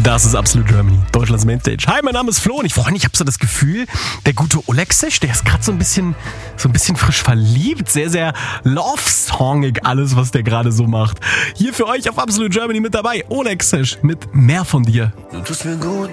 Das ist Absolute Germany, Deutschlands Mainstage. Hi, mein Name ist Flo und ich freue mich, ich habe so das Gefühl, der gute Olexesh, der ist gerade so ein bisschen frisch verliebt. Sehr, sehr love-songig alles, was der gerade so macht. Hier für euch auf Absolute Germany mit dabei, Olexesh mit Mehr von dir. Du tust mir gut,